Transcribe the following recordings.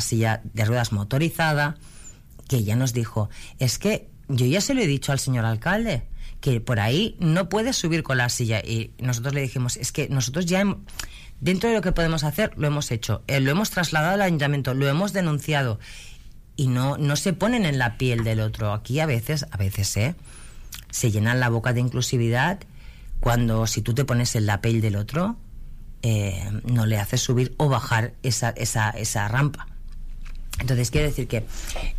silla de ruedas motorizada, que ya nos dijo, es que yo ya se lo he dicho al señor alcalde, que por ahí no puedes subir con la silla. Y nosotros le dijimos, es que nosotros ya dentro de lo que podemos hacer, lo hemos hecho, lo hemos trasladado al ayuntamiento, lo hemos denunciado, y no se ponen en la piel del otro. Aquí a veces se llenan la boca de inclusividad, cuando si tú te pones en la piel del otro, no le haces subir o bajar esa rampa. Entonces quiero decir que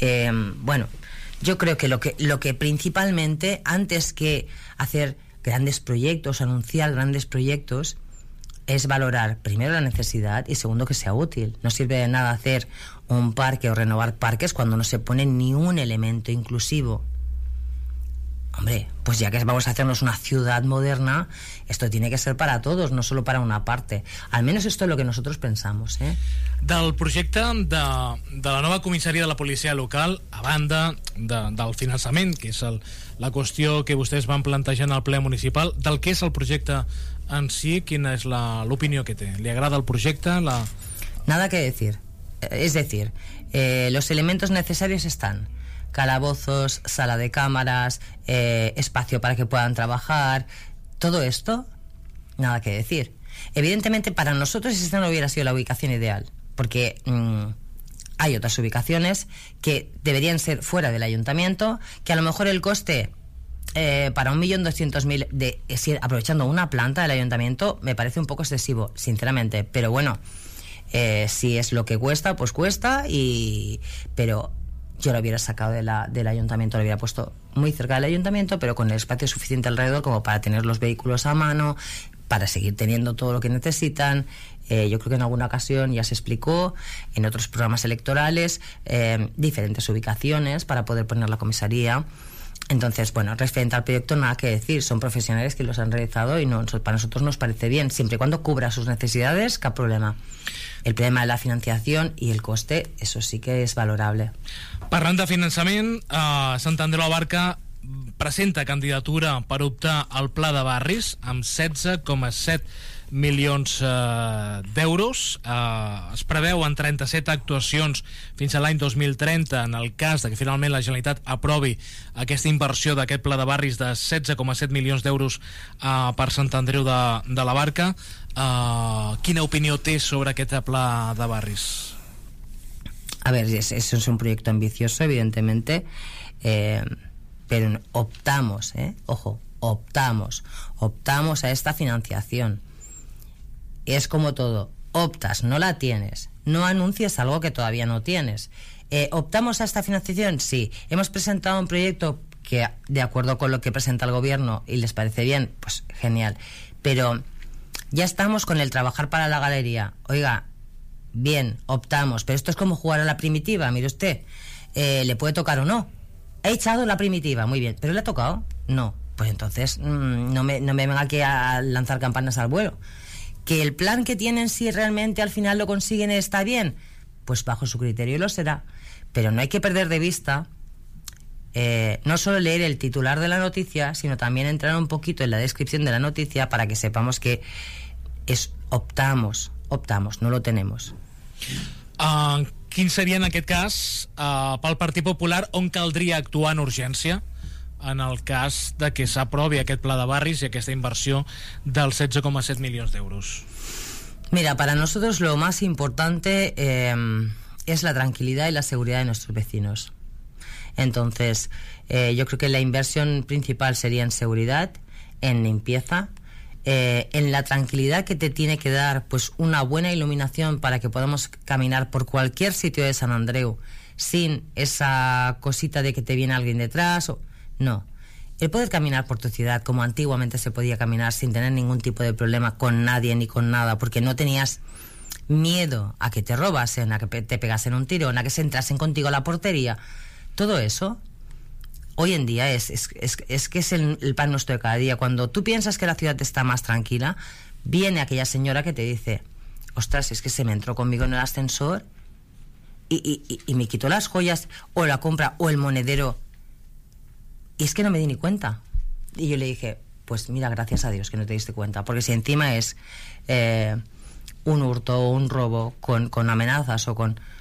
yo creo que lo que principalmente, antes que hacer grandes proyectos, anunciar grandes proyectos, es valorar primero la necesidad y segundo que sea útil. No sirve de nada hacer un parque o renovar parques cuando no se pone ni un elemento inclusivo. Hombre, pues ya que vamos a hacernos una ciudad moderna, esto tiene que ser para todos, no solo para una parte. Al menos esto es lo que nosotros pensamos, Del projecte de la nova comissaria de la policia local, a banda del finançament, que és la qüestió que vostès van plantejar en el ple municipal, del que és el projecte en si, quina és l'opinió que té? ¿Le agrada el projecte? Nada que decir. Es decir, los elementos necesarios están: calabozos, sala de cámaras, espacio para que puedan trabajar, todo esto, nada que decir. Evidentemente para nosotros esta no hubiera sido la ubicación ideal, porque hay otras ubicaciones que deberían ser fuera del ayuntamiento, que a lo mejor el coste para 1.200.000 aprovechando una planta del ayuntamiento me parece un poco excesivo, sinceramente, pero bueno, si es lo que cuesta, pues cuesta, pero yo lo hubiera sacado del ayuntamiento, lo hubiera puesto muy cerca del ayuntamiento, pero con el espacio suficiente alrededor como para tener los vehículos a mano, para seguir teniendo todo lo que necesitan. Yo creo que en alguna ocasión ya se explicó, en otros programas electorales, diferentes ubicaciones para poder poner la comisaría. Entonces, bueno, referente al proyecto nada que decir, son profesionales que los han realizado y para nosotros nos parece bien, siempre y cuando cubra sus necesidades, ¿qué problema? El problema de la financiación y el coste, eso sí que és valorable. Parlant de finançament, Sant Andreu Abarca presenta candidatura per optar al Pla de Barris amb 16,7 milions d'euros. Es preveuen 37 actuacions fins a l'any 2030 en el cas de que finalment la Generalitat aprovi aquesta inversió d'aquest Pla de Barris de 16,7 milions d'euros per Sant Andreu de la Barca. Quina opinió té sobre aquest Pla de Barris? A ver, eso es un proyecto ambicioso, evidentemente, pero optamos a esta financiación. Es como todo, optas, no la tienes, no anuncies algo que todavía no tienes. ¿Optamos a esta financiación? Sí. ¿Hemos presentado un proyecto que, de acuerdo con lo que presenta el gobierno y les parece bien? Pues genial. Pero ya estamos con el trabajar para la galería. Oiga, bien, optamos, pero esto es como jugar a la primitiva, mire usted, ¿le puede tocar o no? He echado la primitiva, muy bien, ¿pero le ha tocado? No. Pues entonces no me venga aquí a lanzar campanas al vuelo. ¿Que el plan que tienen, si realmente al final lo consiguen, está bien? Pues bajo su criterio lo será. Pero no hay que perder de vista no solo leer el titular de la noticia, sino también entrar un poquito en la descripción de la noticia para que sepamos que optamos, no lo tenemos. Quin seria en aquest cas pel Partit Popular on caldria actuar en urgència en el cas de que s'aprovi aquest Pla de Barris y aquesta inversión del 16,7 millones de euros? Mira, para nosotros lo más importante es la tranquilidad y la seguridad de nuestros vecinos. Entonces, yo creo que la inversión principal sería en seguridad, en limpieza, en la tranquilidad que te tiene que dar pues una buena iluminación para que podamos caminar por cualquier sitio de Sant Andreu sin esa cosita de que te viene alguien detrás. No, el poder caminar por tu ciudad como antiguamente se podía caminar sin tener ningún tipo de problema con nadie ni con nada, porque no tenías miedo a que te robasen, a que te pegasen un tirón, a que se entrasen contigo a la portería. Todo eso hoy en día es que es el pan nuestro de cada día. Cuando tú piensas que la ciudad está más tranquila, viene aquella señora que te dice: ostras, es que se me entró conmigo en el ascensor y me quitó las joyas o la compra o el monedero y es que no me di ni cuenta. Y yo le dije: pues mira, gracias a Dios que no te diste cuenta, porque si encima es un hurto o un robo con amenazas o con...